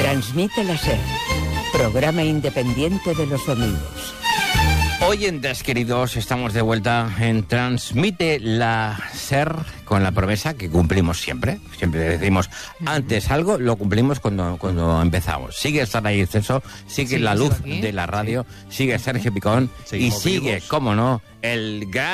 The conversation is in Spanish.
Transmite la SER, programa independiente de los domingos. Oyentes queridos, estamos de vuelta en Transmite la SER con la promesa que cumplimos siempre. Siempre decimos antes algo, lo cumplimos cuando empezamos. Sigue estar ahí Celso, sigue la luz de la radio, sigue Sergio Picón y sigue, cómo no, el gran